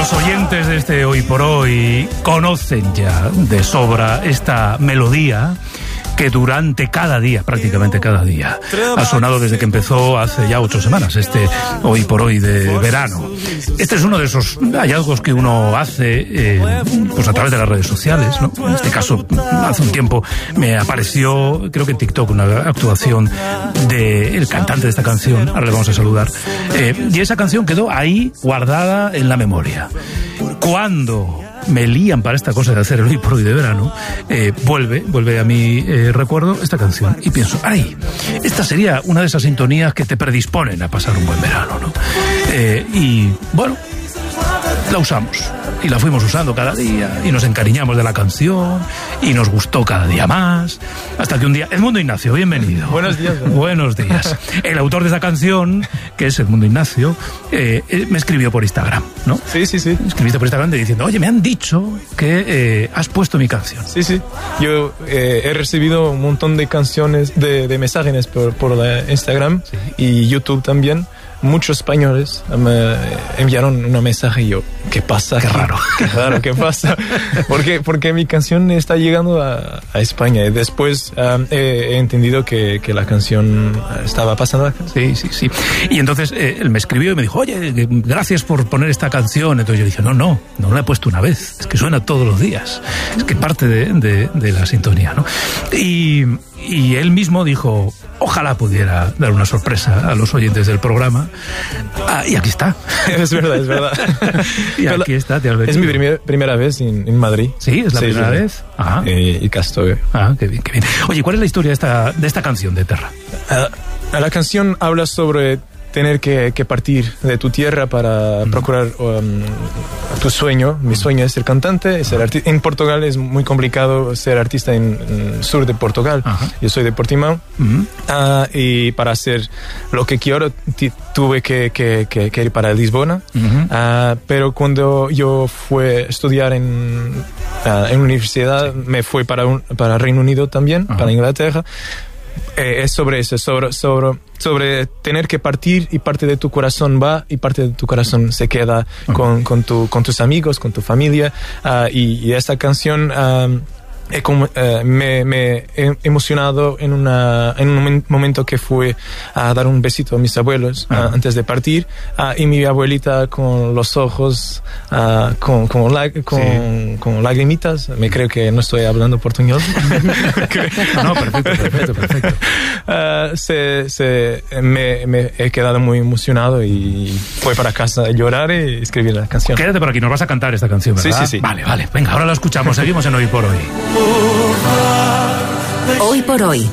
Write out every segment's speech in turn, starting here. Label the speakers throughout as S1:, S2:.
S1: Los oyentes de este Hoy por Hoy conocen ya de sobra esta melodía que durante cada día, prácticamente cada día, ha sonado desde que empezó hace ya 8 semanas, este Hoy por Hoy de verano. Este es uno de esos hallazgos que uno hace pues a través de las redes sociales, ¿no? En este caso, hace un tiempo me apareció, creo que en TikTok, una actuación del cantante de esta canción, ahora le vamos a saludar, y esa canción quedó ahí guardada en la memoria. Cuando me lían para esta cosa de hacer el Hoy por Hoy de verano, vuelve a mi recuerdo esta canción y pienso, ¡ay! Esta sería una de esas sintonías que te predisponen a pasar un buen verano, ¿no? Y bueno, la usamos y la fuimos usando cada día y nos encariñamos de la canción y nos gustó cada día más, hasta que un día... Edmundo Ignacio, bienvenido.
S2: Buenos días.
S1: Buenos días. El autor de esa canción, que es Edmundo Ignacio, me escribió por Instagram, ¿no?
S2: Sí.
S1: Escribiste por Instagram diciendo, oye, me han dicho que has puesto mi canción.
S2: Sí. Yo he recibido un montón de canciones, de mensajes por Instagram, sí, y YouTube también. Muchos españoles me enviaron un mensaje y yo, ¿qué pasa?
S1: Qué raro,
S2: ¿qué pasa? Porque mi canción está llegando a España y después he entendido que la canción estaba pasando acá.
S1: Sí. Y entonces él me escribió y me dijo, oye, gracias por poner esta canción. Entonces yo dije, no la he puesto una vez, es que suena todos los días, es que parte de la sintonía, ¿no? Y él mismo dijo, ojalá pudiera dar una sorpresa a los oyentes del programa. Y aquí está.
S2: Es verdad.
S1: Y aquí está.
S2: Es mi primera vez en Madrid.
S1: Sí, es la primera vez.
S2: Ajá. Y acá estoy.
S1: Qué bien. Oye, ¿cuál es la historia de esta canción de Terra?
S2: La canción habla sobre tener que partir de tu tierra para procurar tu sueño. Mi sueño es ser cantante, ser artista. En Portugal es muy complicado ser artista en el sur de Portugal. Yo soy de Portimão. Y para hacer lo que quiero tuve que ir para Lisboa. Pero cuando yo fui a estudiar en universidad, me fui para Reino Unido también, para Inglaterra. Es sobre eso, sobre tener que partir y parte de tu corazón va y parte de tu corazón se queda con tus amigos, con tu familia. Y esta canción me he emocionado en un momento que fui a dar un besito a mis abuelos antes de partir, y mi abuelita con los ojos con lagrimitas. Me creo que no estoy hablando portuñol.
S1: No, perfecto.
S2: Me he quedado muy emocionado y fui para casa a llorar y escribir la canción.
S1: Quédate por aquí, nos vas a cantar esta canción, ¿verdad?
S2: Sí.
S1: Vale, venga, ahora la escuchamos, seguimos en Hoy por Hoy.
S3: Hoy por Hoy.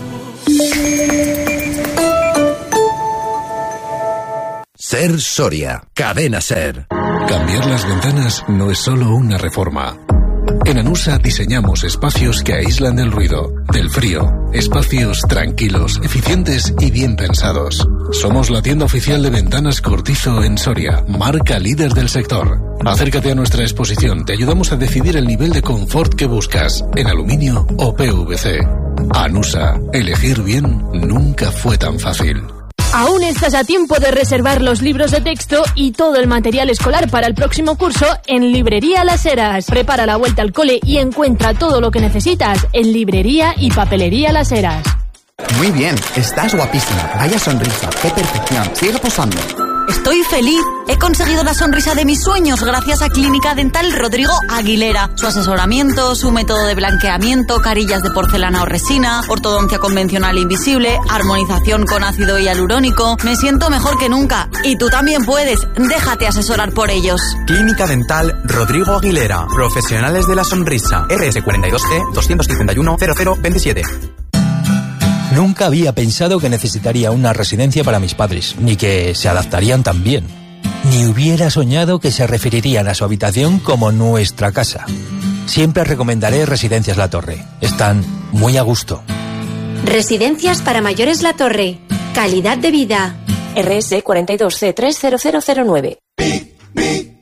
S4: Ser Soria, Cadena Ser.
S5: Cambiar las ventanas no es solo una reforma. En Anusa diseñamos espacios que aíslan del ruido, del frío, espacios tranquilos, eficientes y bien pensados. Somos la tienda oficial de ventanas Cortizo en Soria, marca líder del sector. Acércate a nuestra exposición, te ayudamos a decidir el nivel de confort que buscas, en aluminio o PVC. Anusa, elegir bien nunca fue tan fácil.
S6: Aún estás a tiempo de reservar los libros de texto y todo el material escolar para el próximo curso en Librería Las Heras. Prepara la vuelta al cole y encuentra todo lo que necesitas en Librería y Papelería Las Heras.
S7: Muy bien, estás guapísima. Vaya sonrisa, qué perfección. Sigue posando.
S3: Estoy feliz. He conseguido la sonrisa de mis sueños gracias a Clínica Dental Rodrigo Aguilera. Su asesoramiento, su método de blanqueamiento, carillas de porcelana o resina, ortodoncia convencional invisible, armonización con ácido hialurónico. Me siento mejor que nunca. Y tú también puedes. Déjate asesorar por ellos.
S7: Clínica Dental Rodrigo Aguilera. Profesionales de la sonrisa. RS42C 251 0027.
S8: Nunca había pensado que necesitaría una residencia para mis padres, ni que se adaptarían tan bien. Ni hubiera soñado que se referirían a su habitación como nuestra casa. Siempre recomendaré Residencias La Torre. Están muy a gusto.
S9: Residencias para mayores La Torre. Calidad de vida.
S10: RS42C30009.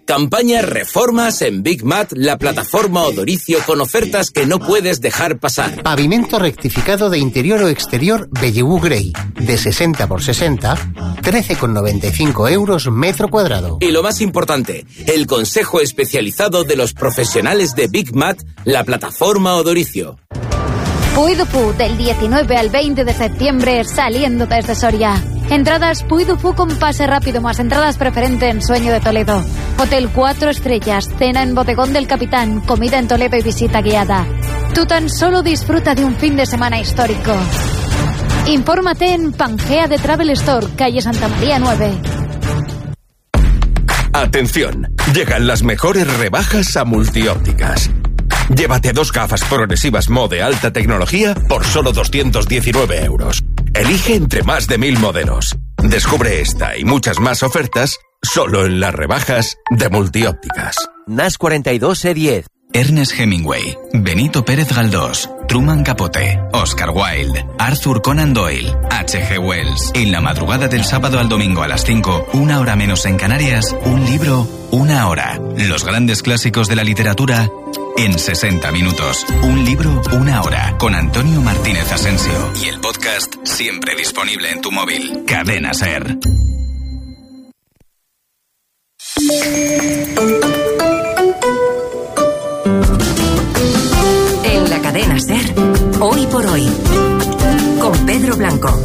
S10: Campaña Reformas en Big Mat, la plataforma odoricio con ofertas que no puedes dejar pasar.
S11: Pavimento rectificado de interior o exterior Bellevue Grey, de 60 por 60, 13,95 euros metro cuadrado.
S10: Y lo más importante, el consejo especializado de los profesionales de Big Mat, la plataforma odoricio.
S12: Puy du Fou, del 19 al 20 de septiembre, saliendo desde Soria. Entradas Puy du Fou con pase rápido, más entradas preferente en Sueño de Toledo. Hotel 4 estrellas, cena en Bodegón del Capitán, comida en Toledo y visita guiada. Tú tan solo disfruta de un fin de semana histórico. Infórmate en Pangea de Travel Store, calle Santa María 9.
S13: Atención, llegan las mejores rebajas a Multiópticas. Llévate 2 gafas progresivas Mo de alta tecnología por solo 219 euros. Elige entre más de 1000 modelos. Descubre esta y muchas más ofertas solo en las rebajas de Multiópticas.
S14: NAS 42 E10.
S15: Ernest Hemingway, Benito Pérez Galdós, Truman Capote, Oscar Wilde, Arthur Conan Doyle, H.G. Wells. En la madrugada del sábado al domingo a las 5, 1 hora menos en Canarias, un libro, 1 hora. Los grandes clásicos de la literatura en 60 minutos. Un libro, 1 hora. Con Antonio Martínez Asensio. Y el podcast siempre disponible en tu móvil. Cadena SER.
S16: En la cadena SER, Hoy por Hoy, con Pedro Blanco.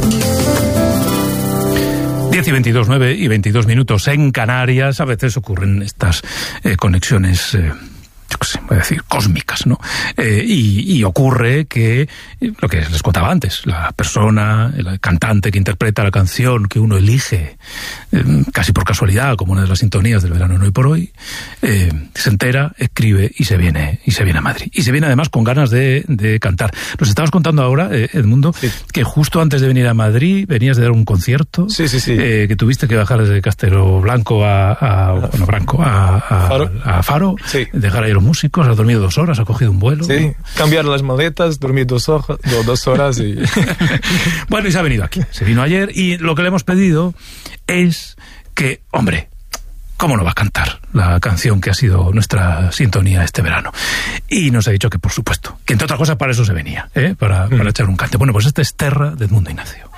S1: 10 y 22, 9 y 22 minutos en Canarias. A veces ocurren estas conexiones, yo qué sé, voy a decir, cósmicas, ¿no? Y ocurre que, lo que les contaba antes, la persona, el cantante que interpreta la canción que uno elige, casi por casualidad, como una de las sintonías del verano en Hoy por Hoy, se entera, escribe y se viene a Madrid. Y se viene además con ganas de cantar. Nos estabas contando ahora, Edmundo, sí, que justo antes de venir a Madrid venías de dar un concierto.
S2: Sí.
S1: Que tuviste que bajar desde Castelo Blanco a Faro,
S2: sí,
S1: dejar ahí los músicos, has dormido 2 horas, has cogido un vuelo.
S2: Sí, cambiar las maletas, dormir 2 horas y...
S1: Bueno, y se ha venido aquí, se vino ayer, y lo que le hemos pedido es que, hombre, ¿cómo no va a cantar la canción que ha sido nuestra sintonía este verano? Y nos ha dicho que, por supuesto, que entre otras cosas para eso se venía, para echar un cante. Bueno, pues este es Terra de Edmundo Ignacio.